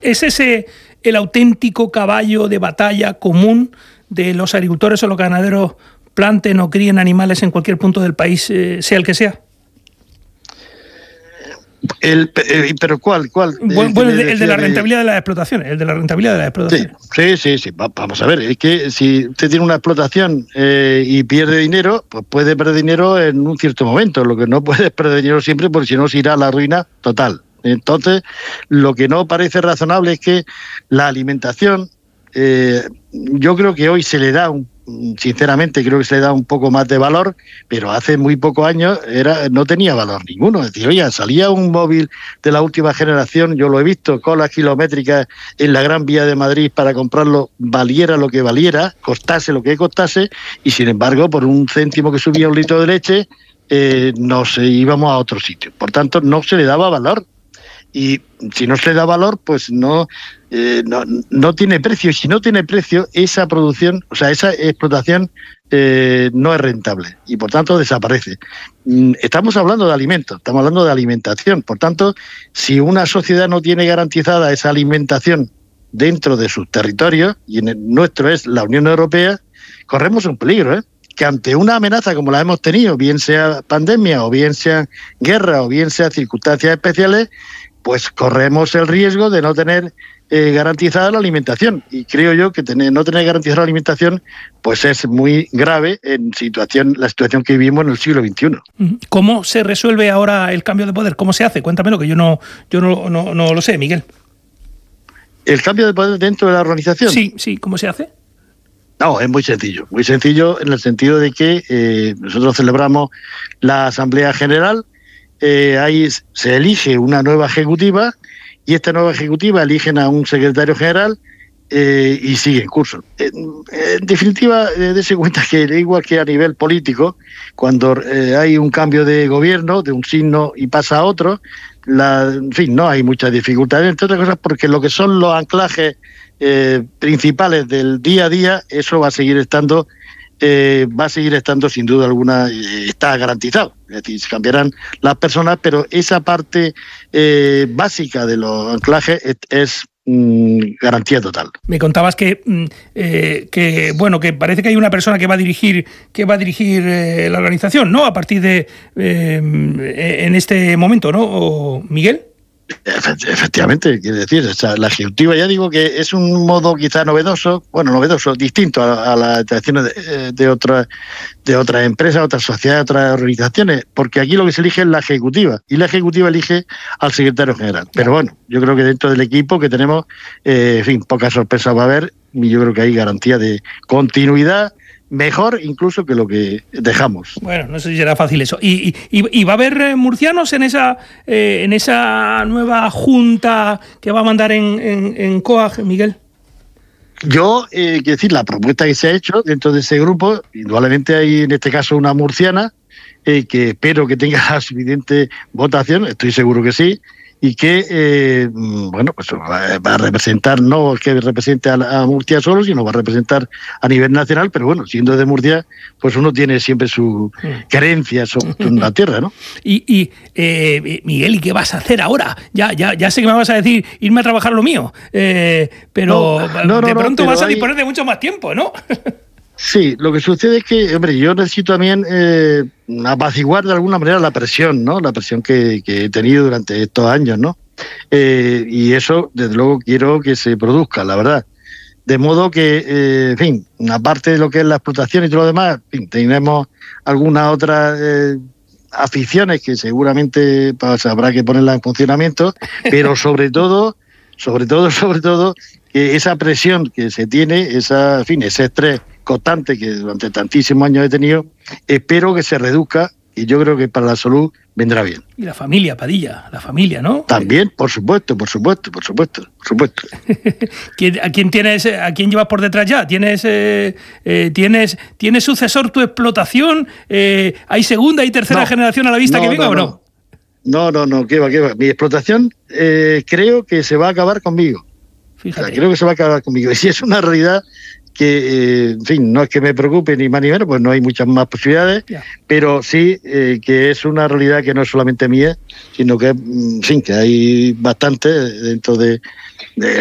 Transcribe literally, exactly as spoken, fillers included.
¿Es ese el auténtico caballo de batalla común de los agricultores o los ganaderos planten o críen animales en cualquier punto del país, eh, sea el que sea? El, el, ¿Pero cuál? cuál Bueno, bueno el, de, el de la rentabilidad de las explotaciones, el de la rentabilidad de las explotaciones. Sí, sí, sí, sí. Vamos a ver, es que si usted tiene una explotación eh, y pierde dinero, pues puede perder dinero en un cierto momento. Lo que no puede es perder dinero siempre, porque si no se irá a la ruina total. Entonces, lo que no parece razonable es que la alimentación, eh, yo creo que hoy se le da un sinceramente creo que se le da un poco más de valor, pero hace muy pocos años era no tenía valor ninguno. Es decir, oye, salía un móvil de la última generación, yo lo he visto, colas kilométricas en la Gran Vía de Madrid para comprarlo, valiera lo que valiera, costase lo que costase, y sin embargo, por un céntimo que subía un litro de leche, eh, nos íbamos a otro sitio. Por tanto, no se le daba valor. Y si no se le da valor, pues no, eh, no, no tiene precio. Y si no tiene precio, esa producción, o sea, esa explotación eh, no es rentable y por tanto desaparece. Estamos hablando de alimentos, estamos hablando de alimentación. Por tanto, si una sociedad no tiene garantizada esa alimentación dentro de sus territorios, y en el nuestro es la Unión Europea, corremos un peligro, ¿eh? Que ante una amenaza como la hemos tenido, bien sea pandemia o bien sea guerra o bien sea circunstancias especiales, pues corremos el riesgo de no tener eh, garantizada la alimentación. Y creo yo que tener, no tener garantizada la alimentación pues es muy grave en situación la situación que vivimos en el siglo veintiuno. ¿Cómo se resuelve ahora el cambio de poder? ¿Cómo se hace? Cuéntamelo, que yo no, yo no, no, no lo sé, Miguel. ¿El cambio de poder dentro de la organización? Sí, sí. ¿Cómo se hace? No, es muy sencillo. Muy sencillo en el sentido de que eh, nosotros celebramos la Asamblea General. Eh, ahí se elige una nueva ejecutiva y esta nueva ejecutiva eligen a un secretario general eh, y sigue en curso. Eh, en definitiva, eh, dése cuenta que igual que a nivel político, cuando eh, hay un cambio de gobierno, de un signo y pasa a otro, la, en fin, no hay muchas dificultades, entre otras cosas porque lo que son los anclajes eh, principales del día a día, eso va a seguir estando Eh, va a seguir estando sin duda alguna, eh, está garantizado. Es decir, se cambiarán las personas, pero esa parte eh, básica de los anclajes es, es mm, garantía total. Me contabas que, eh, que bueno que parece que hay una persona que va a dirigir que va a dirigir eh, la organización, ¿no? A partir de eh, en este momento, ¿no? ¿O, Miguel? Efectivamente, quiere decir, o sea, la ejecutiva, ya digo que es un modo quizá novedoso, bueno, novedoso, distinto a, a las direcciones de, de otras de otras empresas, otras sociedades, otras organizaciones, porque aquí lo que se elige es la ejecutiva, y la ejecutiva elige al secretario general. Pero bueno, yo creo que dentro del equipo que tenemos, eh, en fin, pocas sorpresas va a haber, y yo creo que hay garantía de continuidad, mejor incluso que lo que dejamos. Bueno, no sé si será fácil eso. ¿Y, y, y va a haber murcianos en esa eh, en esa nueva junta que va a mandar en, en, en COAG, Miguel? Yo, eh, quiero decir, la propuesta que se ha hecho dentro de ese grupo, indudablemente hay en este caso una murciana, eh, que espero que tenga la suficiente votación, estoy seguro que sí, y que, eh, bueno, pues va, va a representar, no que represente a, a Murcia solo, sino va a representar a nivel nacional, pero bueno, siendo de Murcia, pues uno tiene siempre su creencia sobre la tierra, ¿no? Y, y eh, Miguel, ¿y qué vas a hacer ahora? Ya, ya, ya sé que me vas a decir irme a trabajar lo mío, eh, pero no, no, de no, pronto no, vas a hay... disponer de mucho más tiempo, ¿no? Sí, lo que sucede es que, hombre, yo necesito también eh, apaciguar de alguna manera la presión, ¿no? La presión que, que he tenido durante estos años, ¿no? Eh, y eso, desde luego, quiero que se produzca, la verdad. De modo que, eh, en fin, aparte de lo que es la explotación y todo lo demás, en fin, tenemos algunas otras eh, aficiones que seguramente pues, habrá que ponerlas en funcionamiento, pero sobre todo, sobre todo, sobre todo, que esa presión que se tiene, esa, en fin, ese estrés constante que durante tantísimos años he tenido, espero que se reduzca y yo creo que para la salud vendrá bien. Y la familia, Padilla, la familia, ¿no? También, por supuesto, por supuesto, por supuesto, por supuesto. ¿A quién tienes, a quién llevas por detrás ya? ¿Tienes, eh, eh, tienes, ¿tienes sucesor tu explotación? Eh, ¿Hay segunda y tercera no, generación a la vista no, que venga no, o no? No, no, no, qué va, qué va. Mi explotación eh, creo que se va a acabar conmigo. Fíjate. O sea, creo que se va a acabar conmigo. Y si es una realidad, que, eh, en fin, no es que me preocupe ni más ni menos, pues no hay muchas más posibilidades, yeah. pero sí eh, que es una realidad que no es solamente mía, sino que, en fin, que hay bastante dentro de, de